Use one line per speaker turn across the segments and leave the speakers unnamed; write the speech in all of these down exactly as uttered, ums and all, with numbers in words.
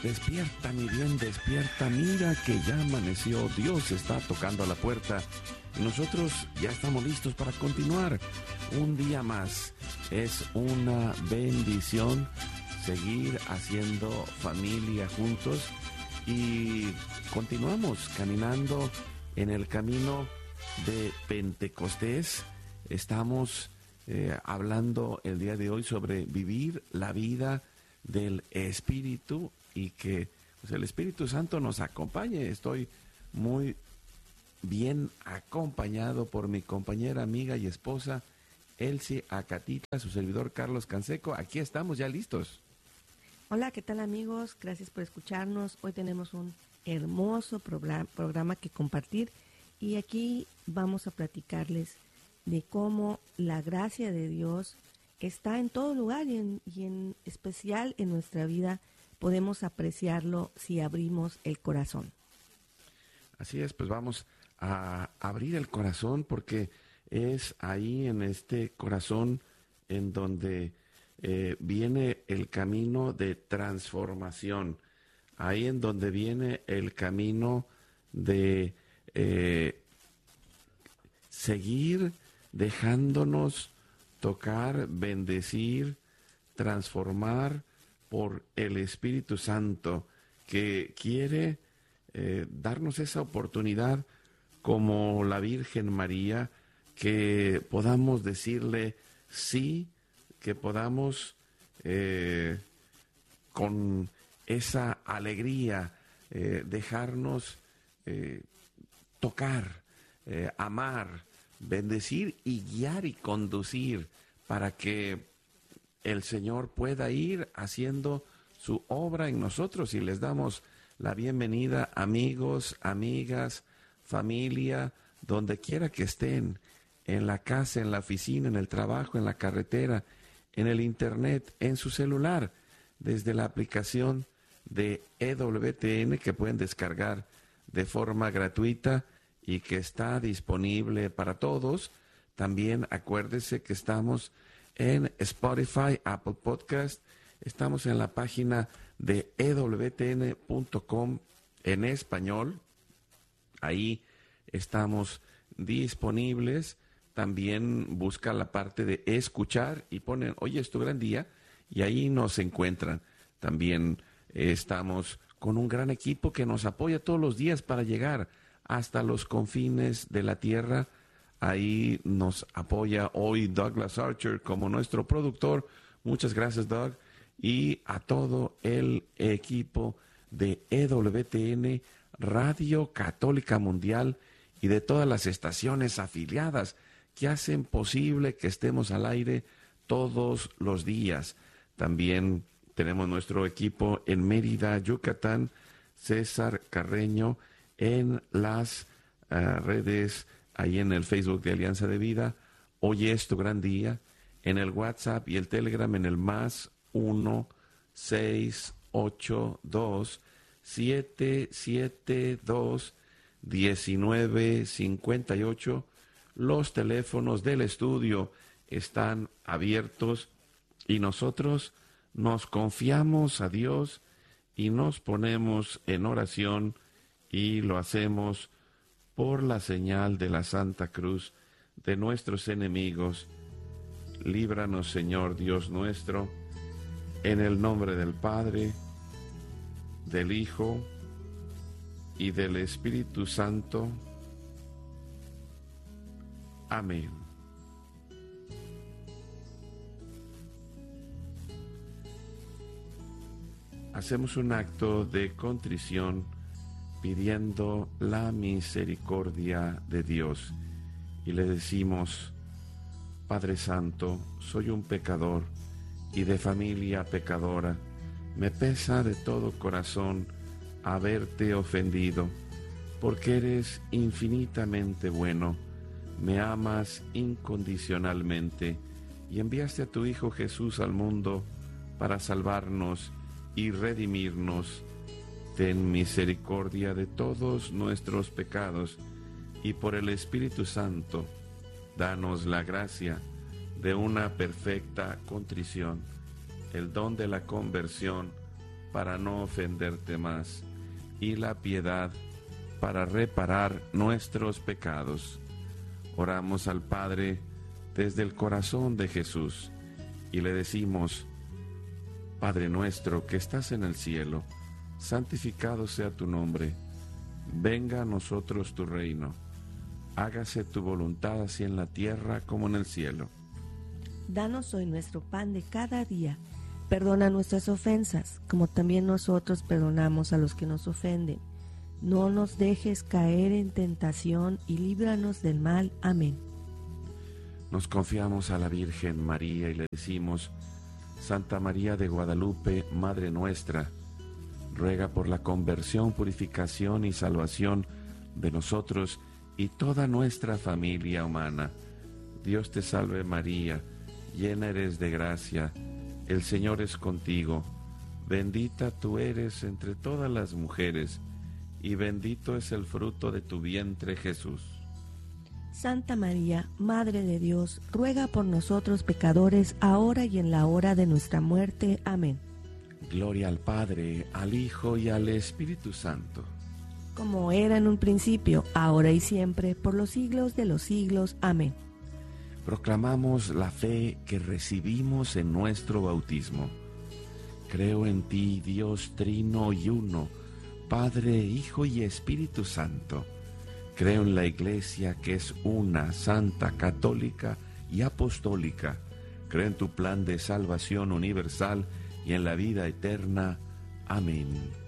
Despierta, mi bien, despierta. Mira que ya amaneció. Dios está tocando a la puerta. Y nosotros ya estamos listos para continuar. Un día más. Es una bendición seguir haciendo familia juntos. Y continuamos caminando en el camino de Pentecostés. Estamos eh, hablando el día de hoy sobre vivir la vida del Espíritu y que pues, el Espíritu Santo nos acompañe. Estoy muy bien acompañado por mi compañera, amiga y esposa Elsie Acatitla, su servidor Carlos Canseco. Aquí estamos ya listos.
Hola, ¿qué tal amigos? Gracias por escucharnos. Hoy tenemos un hermoso programa, programa que compartir y aquí vamos a platicarles de cómo la gracia de Dios está en todo lugar y en, y en especial en nuestra vida podemos apreciarlo si abrimos el corazón.
Así es, pues vamos a abrir el corazón porque es ahí en este corazón en donde eh, viene el camino de transformación, ahí en donde viene el camino de eh, seguir dejándonos tocar, bendecir, transformar por el Espíritu Santo, que quiere eh, darnos esa oportunidad como la Virgen María, que podamos decirle sí, que podamos eh, con esa alegría eh, dejarnos eh, tocar, eh, amar, bendecir y guiar y conducir para que el Señor pueda ir haciendo su obra en nosotros. Y les damos la bienvenida, amigos, amigas, familia, donde quiera que estén, en la casa, en la oficina, en el trabajo, en la carretera, en el internet, en su celular, desde la aplicación de E W T N que pueden descargar de forma gratuita y que está disponible para todos. También acuérdese que estamos en Spotify, Apple Podcast, estamos en la página de E W T N punto com en español, ahí estamos disponibles. También busca la parte de escuchar y ponen, oye, es tu gran día, y ahí nos encuentran. También eh, estamos con un gran equipo que nos apoya todos los días para llegar hasta los confines de la tierra. Ahí nos apoya hoy Douglas Archer como nuestro productor. Muchas gracias, Doug. Y a todo el equipo de E W T N, Radio Católica Mundial, y de todas las estaciones afiliadas que hacen posible que estemos al aire todos los días. También tenemos nuestro equipo en Mérida, Yucatán, César Carreño, en las uh, redes, ahí en el Facebook de Alianza de Vida, hoy es tu gran día, en el WhatsApp y el Telegram en el más uno seis ocho dos siete siete dos diecinueve cincuenta y ocho. Los teléfonos del estudio están abiertos y nosotros nos confiamos a Dios y nos ponemos en oración. Y lo hacemos por la señal de la Santa Cruz de nuestros enemigos. Líbranos, Señor Dios nuestro, en el nombre del Padre, del Hijo y del Espíritu Santo. Amén. Hacemos un acto de contrición pidiendo la misericordia de Dios y le decimos: Padre Santo, soy un pecador y de familia pecadora. Me pesa de todo corazón haberte ofendido, porque eres infinitamente bueno, me amas incondicionalmente y enviaste a tu Hijo Jesús al mundo para salvarnos y redimirnos. Ten misericordia de todos nuestros pecados y por el Espíritu Santo, danos la gracia de una perfecta contrición, el don de la conversión para no ofenderte más, y la piedad para reparar nuestros pecados. Oramos al Padre desde el corazón de Jesús y le decimos: Padre nuestro que estás en el cielo, santificado sea tu nombre. Venga a nosotros tu reino. Hágase tu voluntad así en la tierra como en el cielo.
Danos hoy nuestro pan de cada día. Perdona nuestras ofensas, como también nosotros perdonamos a los que nos ofenden. No nos dejes caer en tentación y líbranos del mal. Amén.
Nos confiamos a la Virgen María y le decimos: Santa María de Guadalupe, Madre nuestra, ruega por la conversión, purificación y salvación de nosotros y toda nuestra familia humana. Dios te salve María, llena eres de gracia, el Señor es contigo, bendita tú eres entre todas las mujeres, y bendito es el fruto de tu vientre Jesús.
Santa María, Madre de Dios, ruega por nosotros pecadores, ahora y en la hora de nuestra muerte. Amén.
Gloria al Padre, al Hijo y al Espíritu Santo.
Como era en un principio, ahora y siempre, por los siglos de los siglos. Amén.
Proclamamos la fe que recibimos en nuestro bautismo. Creo en ti, Dios trino y uno, Padre, Hijo y Espíritu Santo. Creo en la Iglesia que es una, santa, católica y apostólica. Creo en tu plan de salvación universal y en la vida eterna. Amén.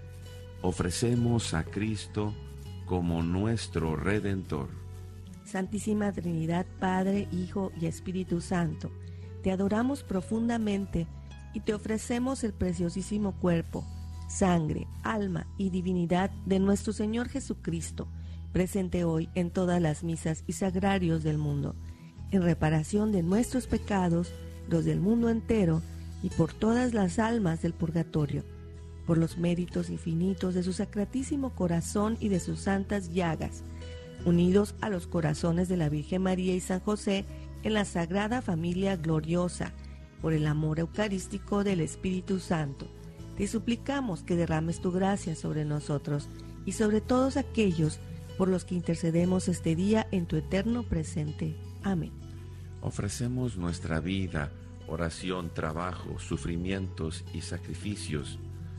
Ofrecemos a Cristo como nuestro Redentor.
Santísima Trinidad, Padre, Hijo y Espíritu Santo, te adoramos profundamente y te ofrecemos el preciosísimo cuerpo, sangre, alma y divinidad de nuestro Señor Jesucristo, presente hoy en todas las misas y sagrarios del mundo, en reparación de nuestros pecados, los del mundo entero, y por todas las almas del purgatorio, por los méritos infinitos de su sacratísimo corazón y de sus santas llagas, unidos a los corazones de la Virgen María y San José en la Sagrada Familia Gloriosa, por el amor eucarístico del Espíritu Santo. Te suplicamos que derrames tu gracia sobre nosotros y sobre todos aquellos por los que intercedemos este día en tu eterno presente. Amén.
Ofrecemos nuestra vida, oración, trabajo, sufrimientos y sacrificios,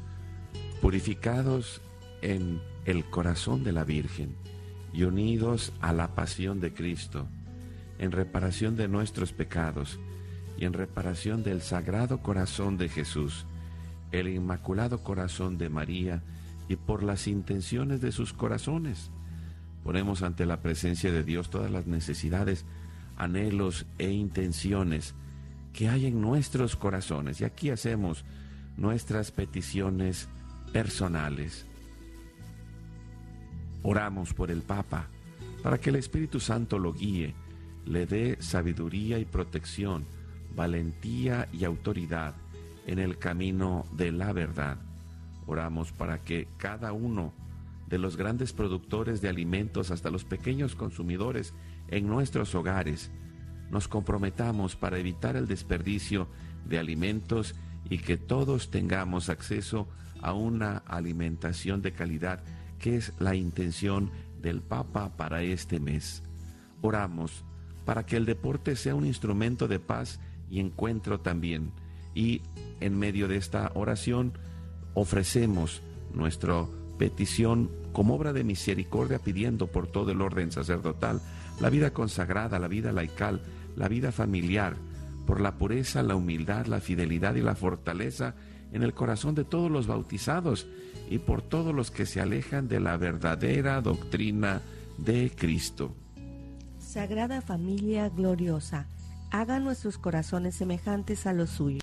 purificados en el corazón de la Virgen y unidos a la pasión de Cristo, en reparación de nuestros pecados y en reparación del Sagrado Corazón de Jesús, el Inmaculado Corazón de María y por las intenciones de sus corazones. Ponemos ante la presencia de Dios todas las necesidades, anhelos e intenciones que hay en nuestros corazones. Y aquí hacemos nuestras peticiones personales. Oramos por el Papa, para que el Espíritu Santo lo guíe, le dé sabiduría y protección, valentía y autoridad en el camino de la verdad. Oramos para que cada uno de los grandes productores de alimentos hasta los pequeños consumidores en nuestros hogares, nos comprometamos para evitar el desperdicio de alimentos y que todos tengamos acceso a una alimentación de calidad, que es la intención del Papa para este mes. Oramos para que el deporte sea un instrumento de paz y encuentro también, y en medio de esta oración ofrecemos nuestra petición como obra de misericordia, pidiendo por todo el orden sacerdotal, la vida consagrada, la vida laical, la vida familiar, por la pureza, la humildad, la fidelidad y la fortaleza en el corazón de todos los bautizados y por todos los que se alejan de la verdadera doctrina de Cristo.
Sagrada Familia Gloriosa, haga nuestros corazones semejantes a los suyos,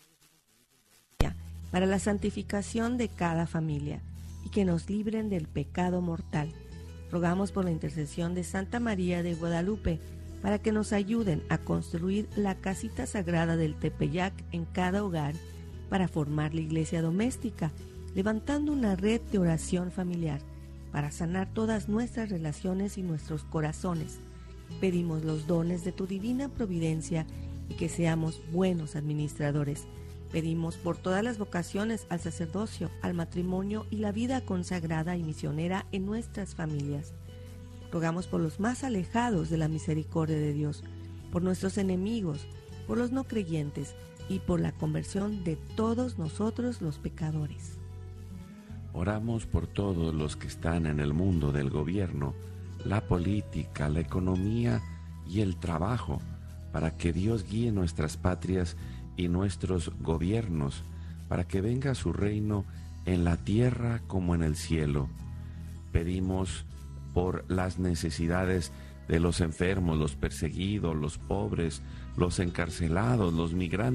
para la santificación de cada familia, y que nos libren del pecado mortal. Rogamos por la intercesión de Santa María de Guadalupe, para que nos ayuden a construir la casita sagrada del Tepeyac en cada hogar, para formar la iglesia doméstica, levantando una red de oración familiar, para sanar todas nuestras relaciones y nuestros corazones. Pedimos los dones de tu divina providencia y que seamos buenos administradores. Pedimos por todas las vocaciones al sacerdocio, al matrimonio y la vida consagrada y misionera en nuestras familias. Rogamos por los más alejados de la misericordia de Dios, por nuestros enemigos, por los no creyentes y por la conversión de todos nosotros los pecadores.
Oramos por todos los que están en el mundo del gobierno, la política, la economía y el trabajo, para que Dios guíe nuestras patrias y nuestros gobiernos, para que venga su reino en la tierra como en el cielo. Pedimos por las necesidades de los enfermos, los perseguidos, los pobres, los encarcelados, los migrantes,